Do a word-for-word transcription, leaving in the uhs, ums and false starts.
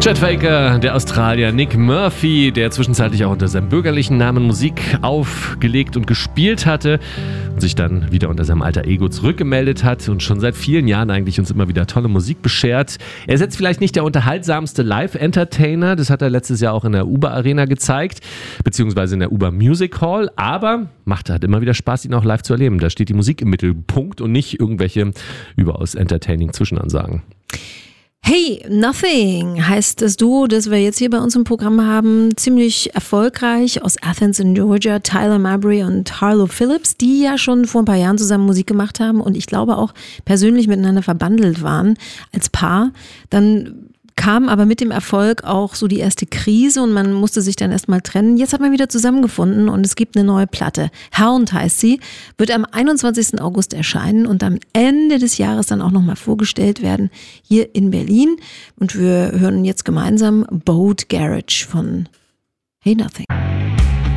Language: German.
Chet Faker, der Australier Nick Murphy, der zwischenzeitlich auch unter seinem bürgerlichen Namen Musik aufgelegt und gespielt hatte und sich dann wieder unter seinem alter Ego zurückgemeldet hat und schon seit vielen Jahren eigentlich uns immer wieder tolle Musik beschert. Er ist jetzt vielleicht nicht der unterhaltsamste Live-Entertainer, das hat er letztes Jahr auch in der Uber Arena gezeigt, beziehungsweise in der Uber Music Hall, aber macht halt immer wieder Spaß, ihn auch live zu erleben. Da steht die Musik im Mittelpunkt und nicht irgendwelche überaus entertaining Zwischenansagen. Hey, Nothing heißt das Duo, das wir jetzt hier bei uns im Programm haben, ziemlich erfolgreich aus Athens in Georgia, Tyler Mabry und Harlow Phillips, die ja schon vor ein paar Jahren zusammen Musik gemacht haben und ich glaube auch persönlich miteinander verbandelt waren als Paar. Dann kam aber mit dem Erfolg auch so die erste Krise und man musste sich dann erstmal trennen. Jetzt hat man wieder zusammengefunden und es gibt eine neue Platte. Hound heißt sie, wird am einundzwanzigsten August erscheinen und am Ende des Jahres dann auch nochmal vorgestellt werden hier in Berlin. Und wir hören jetzt gemeinsam Boat Garage von Hey Nothing.